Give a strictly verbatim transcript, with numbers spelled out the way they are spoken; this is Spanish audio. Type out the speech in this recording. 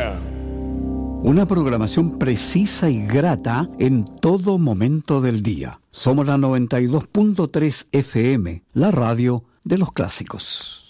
Colombia. Una programación precisa y grata en todo momento del día. Somos la noventa y dos punto tres F M, la radio de los clásicos.